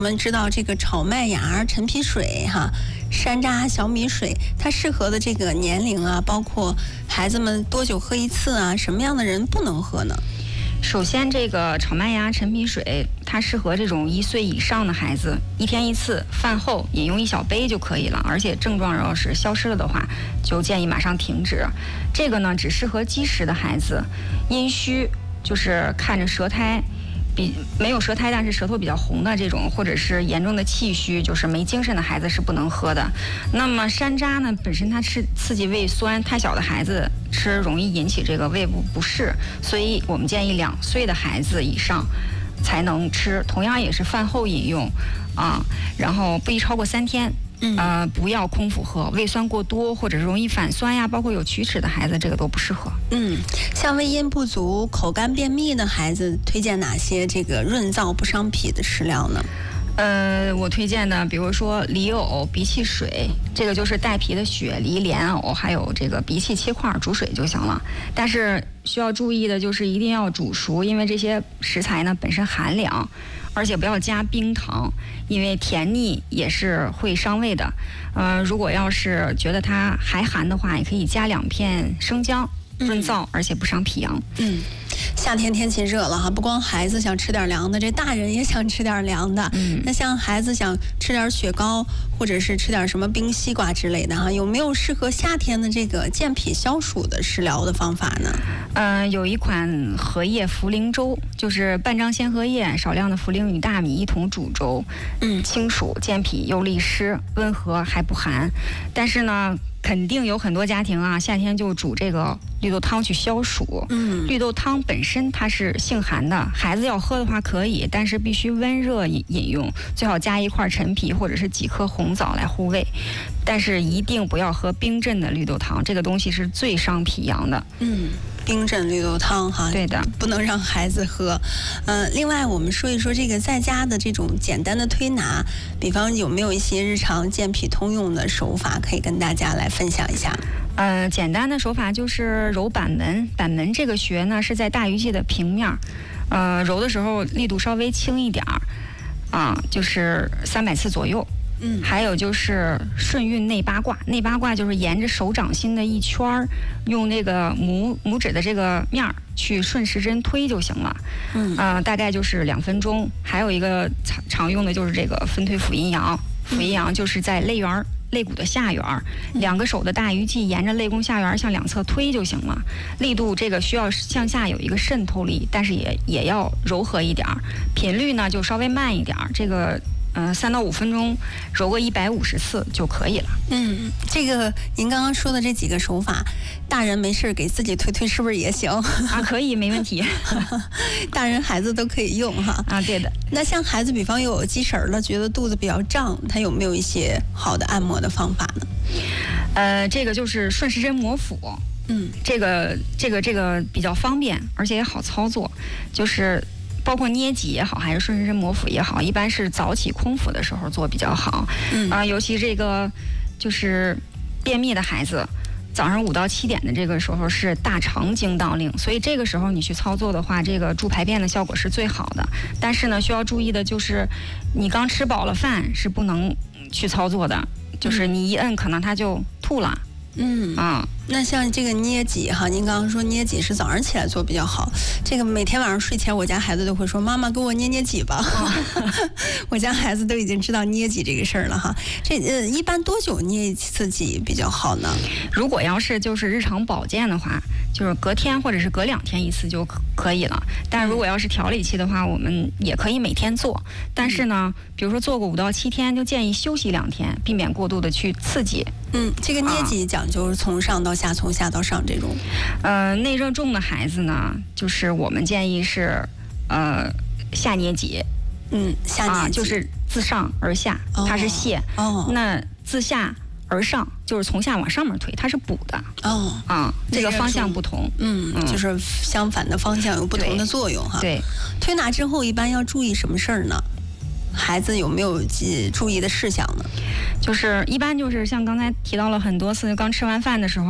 我们知道这个炒麦芽、陈皮水、山楂、小米水，它适合的这个年龄啊，包括孩子们多久喝一次啊？什么样的人不能喝呢？ 首先，这个炒麦芽、陈皮水，它适合这种1岁以上的孩子，1天1次，饭后饮用1小杯就可以了。而且症状要是消失了的话，就建议马上停止。这个呢，只适合积食的孩子，阴虚就是看着舌苔。没有舌苔，但是舌头比较红的这种，或者是严重的气虚，就是没精神的孩子是不能喝的。那么山楂呢，本身它是刺激胃酸，太小的孩子吃容易引起这个胃部不适，所以我们建议2岁的孩子以上才能吃，同样也是饭后饮用啊，然后不宜超过3天。不要空腹喝，胃酸过多或者是容易反酸呀，包括有龋齿的孩子，这个都不适合。 像胃阴不足、口干便秘的孩子，推荐哪些这个润燥不伤脾的食疗呢？ 我推荐的，比如说梨藕、荸荠水，这个就是带皮的雪梨、莲藕，还有这个荸荠切块煮水就行了。但是需要注意的就是一定要煮熟，因为这些食材呢本身寒凉，而且不要加冰糖，因为甜腻也是会伤胃的。如果要是觉得它还寒的话，也可以加2片生姜，润燥而且不伤脾阳。 夏天天气热了不光孩子想吃点凉的，这大人也想吃点凉的。那像孩子想吃点雪糕，或者是吃点什么冰西瓜之类的有没有适合夏天的这个健脾消暑的食疗的方法呢？ 有一款荷叶茯苓粥，就是半张鲜荷叶、少量的茯苓与大米一同煮粥。清暑健脾又利湿，温和还不寒。但是呢，肯定有很多家庭夏天就煮这个绿豆汤去消暑。绿豆汤本身它是性寒的，孩子要喝的话可以，但是必须温热饮用，最好加1块陈皮或者是几颗红枣来护胃。但是一定不要喝冰镇的绿豆汤，这个东西是最伤脾阳的。 冰镇绿豆汤对的， 不能让孩子喝。另外我们说一说这个在家的这种简单的推拿，比方有没有一些日常健脾通用的手法可以跟大家来分享一下？ 简单的手法就是揉板门。板门这个穴呢是在大鱼际的平面，揉的时候力度稍微轻一点就是300次左右。还有就是顺运内八卦，内八卦就是沿着手掌心的一圈儿，用那个拇指的这个面儿去顺时针推就行了。大概就是2分钟。还有一个常用的就是这个分推俯阴阳，俯阴阳就是在肋骨的下缘，2个手的大鱼际沿着肋弓下缘向2侧推就行了。力度这个需要向下有一个渗透力，但是也要柔和一点，频率呢就稍微慢一点。这个3到5分钟揉个150次就可以了。 这个您刚刚说的这几个手法，大人没事给自己推推是不是也行？ 可以，没问题。 大人孩子都可以用对的。 那像孩子比方有积食了，觉得肚子比较胀，他有没有一些好的按摩的方法呢？ 这个就是顺时针摩腹。这个比较方便，而且也好操作，就是包括捏脊也好，还是顺时针摩腹也好，一般是早起空腹的时候做比较好。尤其这个就是便秘的孩子，早上5到7点的这个时候是大肠经当令，所以这个时候你去操作的话，这个助排便的效果是最好的。但是呢，需要注意的就是，你刚吃饱了饭是不能去操作的，就是你一摁可能他就吐了。 那像这个捏脊您刚刚说捏脊是早上起来做比较好，这个每天晚上睡前我家孩子都会说妈妈给我捏捏脊吧。我家孩子都已经知道捏脊这个事儿了这一般多久捏一次脊比较好呢？ 如果要是就是日常保健的话，就是隔天或者是隔2天一次就可以了。但如果要是调理期的话，我们也可以每天做，但是呢比如说做过5到7天，就建议休息2天，避免过度的去刺激。 这个捏脊讲究是从上到下，从下到上这种。 内热重的孩子呢，就是我们建议是下捏脊。 下捏脊就是自上而下，它是泻。那自下而上就是从下往上面推，它是补的。这个方向不同。 就是相反的方向有不同的作用对。 推拿之后一般要注意什么事儿呢？孩子有没有注意的事项呢？ 就是一般就是像刚才提到了很多次，刚吃完饭的时候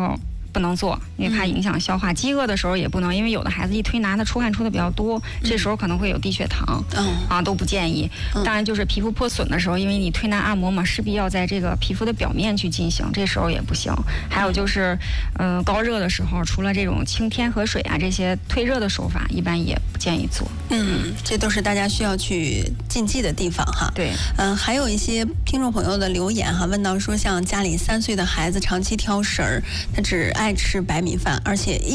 不能做，因为怕影响消化。饥饿的时候也不能，因为有的孩子一推拿他出汗出的比较多，这时候可能会有低血糖，都不建议。当然就是皮肤破损的时候，因为你推拿按摩嘛，势必要在这个皮肤的表面去进行，这时候也不行。还有就是，高热的时候，除了这种清天河水啊这些退热的手法，一般也不建议做。 这都是大家需要去禁忌的地方哈。 对， 还有一些听众朋友的留言哈，问到说像家里3岁的孩子长期挑食儿，他只爱吃白米饭，而且